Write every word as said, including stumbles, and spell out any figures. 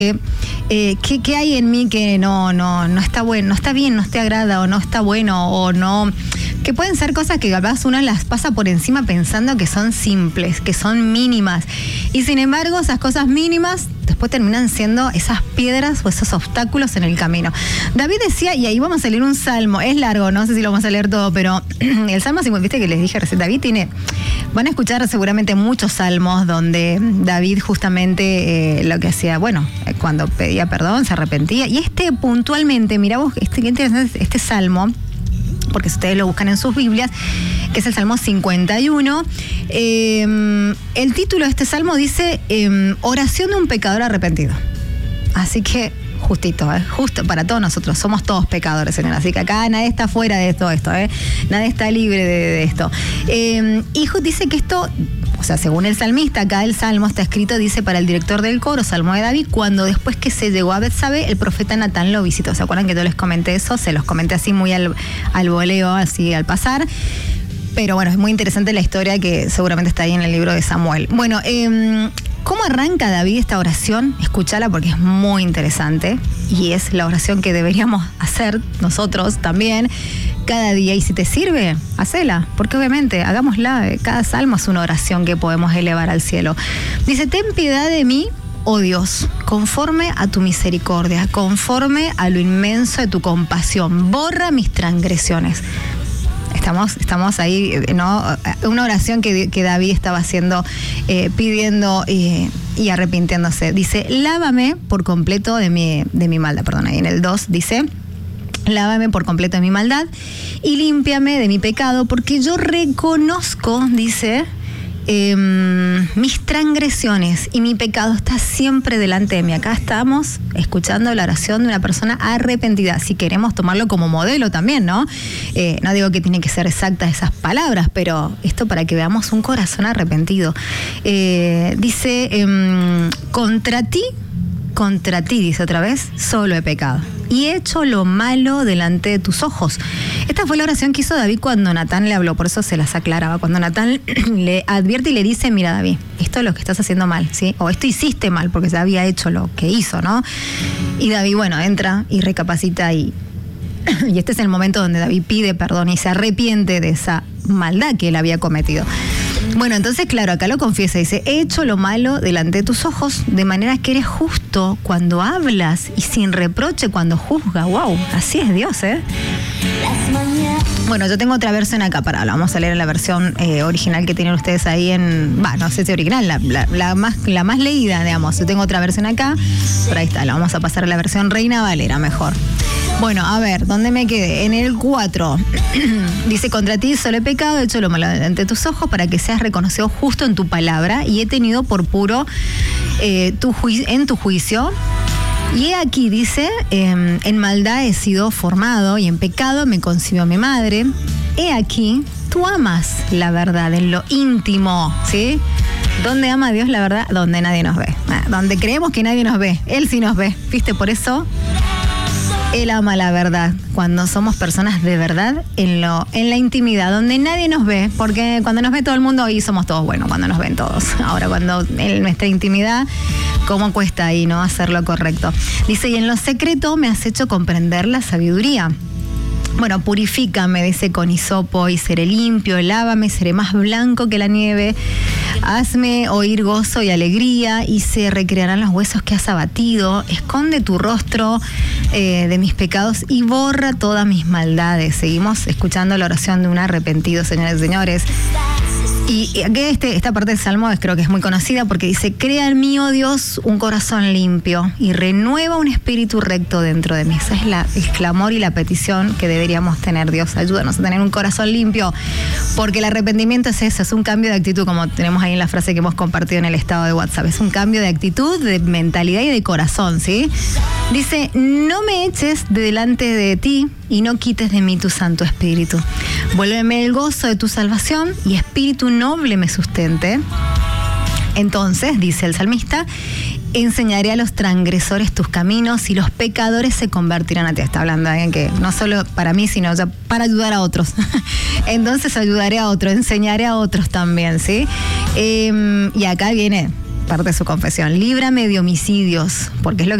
Eh, ¿qué, ¿Qué hay en mí que no, no, no está bueno, no está bien, no te agrada o no está bueno o no? Que pueden ser cosas que capaz uno las pasa por encima pensando que son simples, que son mínimas. Y sin embargo, esas cosas mínimas después terminan siendo esas piedras o esos obstáculos en el camino. David decía, y ahí vamos a leer un salmo, es largo, no sé si lo vamos a leer todo, pero el salmo cincuenta, viste que les dije recién, David tiene, van a escuchar seguramente muchos salmos donde David justamente eh, lo que hacía, bueno, cuando pedía perdón, se arrepentía. Y este puntualmente, mirá vos, este, qué interesante este salmo, porque si ustedes lo buscan en sus Biblias, que es el Salmo cincuenta y uno, eh, el título de este salmo dice eh, oración de un pecador arrepentido. Así que justito, ¿eh? Justo para todos nosotros, somos todos pecadores, señora. Así que acá nadie está fuera de todo esto, ¿eh? Nadie está libre de, de esto. Eh, Hijo dice que esto, o sea, según el salmista, acá el salmo está escrito, dice, para el director del coro, Salmo de David, cuando después que se llegó a Betsabé, el profeta Natán lo visitó. ¿Se acuerdan que yo les comenté eso? Se los comenté así muy al, al voleo, así al pasar. Pero bueno, es muy interesante la historia que seguramente está ahí en el libro de Samuel. Bueno, eh, ¿cómo arranca David esta oración? Escúchala porque es muy interesante y es la oración que deberíamos hacer nosotros también cada día. Y si te sirve, hacela, porque obviamente, hagámosla. Cada salmo es una oración que podemos elevar al cielo. Dice, ten piedad de mí, oh Dios, conforme a tu misericordia, conforme a lo inmenso de tu compasión, borra mis transgresiones. Estamos, estamos ahí, ¿no? Una oración que, que David estaba haciendo, eh, pidiendo eh, y arrepintiéndose. Dice, lávame por completo de mi, de mi maldad. Perdón, ahí en el dos dice, lávame por completo de mi maldad y límpiame de mi pecado, porque yo reconozco, dice, eh, mis transgresiones y mi pecado está siempre delante de mí. Acá estamos escuchando la oración de una persona arrepentida, si queremos tomarlo como modelo también, ¿no? Eh, no digo que tienen que ser exactas esas palabras, pero esto para que veamos un corazón arrepentido. Eh, dice, eh, contra ti, contra ti, dice otra vez, solo he pecado y he hecho lo malo delante de tus ojos. Esta fue la oración que hizo David cuando Natán le habló, por eso se las aclaraba. Cuando Natán le advierte y le dice, mira David, esto es lo que estás haciendo mal, ¿sí? O esto hiciste mal, porque se había hecho lo que hizo, ¿no? Y David, bueno, entra y recapacita y, y este es el momento donde David pide perdón y se arrepiente de esa maldad que él había cometido. Bueno, entonces, claro, acá lo confiesa, dice, he hecho lo malo delante de tus ojos, de manera que eres justo cuando hablas y sin reproche cuando juzgas. Wow, así es Dios, ¿eh? Bueno, yo tengo otra versión acá, para, la vamos a leer en la versión eh, original que tienen ustedes ahí en, va, no sé si original, la, la, la, más, la más leída, digamos. Yo tengo otra versión acá, pero ahí está, la vamos a pasar a la versión Reina Valera, mejor. Bueno, a ver, ¿dónde me quedé? En el cuatro. Dice, contra ti solo he pecado, he hecho lo malo delante de tus ojos para que seas reconocido justo en tu palabra y he tenido por puro eh, tu ju- en tu juicio. Y he aquí, dice, eh, en maldad he sido formado y en pecado me concibió mi madre. He aquí, tú amas la verdad en lo íntimo, ¿sí? ¿Dónde ama Dios la verdad? Donde nadie nos ve. Donde creemos que nadie nos ve. Él sí nos ve. ¿Viste? Por eso Él ama la verdad, cuando somos personas de verdad en lo en la intimidad, donde nadie nos ve, porque cuando nos ve todo el mundo, ahí somos todos buenos, cuando nos ven todos. Ahora, cuando en nuestra intimidad, ¿cómo cuesta ahí, no, hacer lo correcto? Dice, y en lo secreto me has hecho comprender la sabiduría. Bueno, purifícame, dice, con hisopo y seré limpio, lávame, seré más blanco que la nieve. Hazme oír gozo y alegría y se recrearán los huesos que has abatido. Esconde tu rostro eh, de mis pecados y borra todas mis maldades. Seguimos escuchando la oración de un arrepentido, señores y señores. Y, y aquí este, esta parte del Salmo es, creo que es muy conocida porque dice, crea en mí, oh Dios, un corazón limpio y renueva un espíritu recto dentro de mí. Ese es la, el clamor y la petición que deberíamos tener. Dios, ayúdanos a tener un corazón limpio, porque el arrepentimiento es eso, es un cambio de actitud, como tenemos ahí en la frase que hemos compartido en el estado de WhatsApp. Es un cambio de actitud, de mentalidad y de corazón, ¿sí? Dice, no me eches de delante de ti y no quites de mí tu Santo Espíritu. Vuélveme el gozo de tu salvación y espíritu noble me sustente. Entonces, dice el salmista, enseñaré a los transgresores tus caminos y los pecadores se convertirán a ti. Está hablando de alguien que no solo para mí, sino ya para ayudar a otros. Entonces ayudaré a otros, enseñaré a otros también, ¿sí? Eh, y acá viene parte de su confesión, líbrame de homicidios, porque es lo que